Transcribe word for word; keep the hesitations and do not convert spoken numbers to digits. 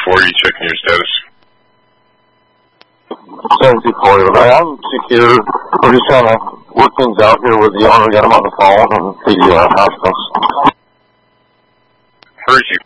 four, you checking your status? seven two four, I'm secure. We're just trying to work things out here with the owner. Got him on the phone and the uh, house. Heard you